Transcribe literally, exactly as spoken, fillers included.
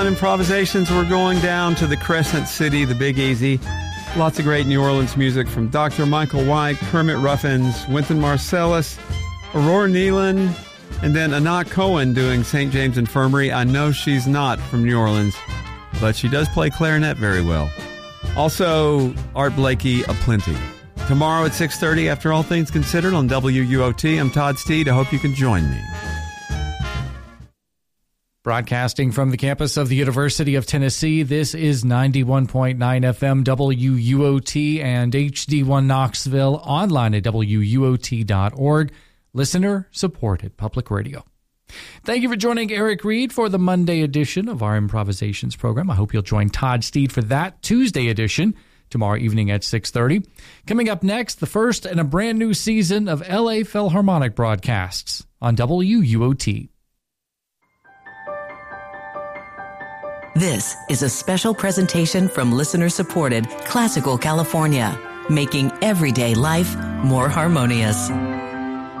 Improvisations, we're going down to the Crescent City, the Big Easy. Lots of great New Orleans music from Doctor Michael White, Kermit Ruffins, Wynton Marsalis, Aurora Nealon, and then Anat Cohen doing Saint James Infirmary. I know she's not from New Orleans, but she does play clarinet very well. Also, Art Blakey aplenty. Tomorrow at six thirty, After All Things Considered on W U O T. I'm Todd Steed. I hope you can join me. Broadcasting from the campus of the University of Tennessee, this is ninety-one point nine F M W U O T and H D one Knoxville, online at W U O T dot org. Listener-supported public radio. Thank you for joining Eric Reed for the Monday edition of our Improvisations program. I hope you'll join Todd Steed for that Tuesday edition tomorrow evening at six thirty. Coming up next, the first in a brand new season of L A Philharmonic broadcasts on W U O T. This is a special presentation from listener-supported Classical California, making everyday life more harmonious.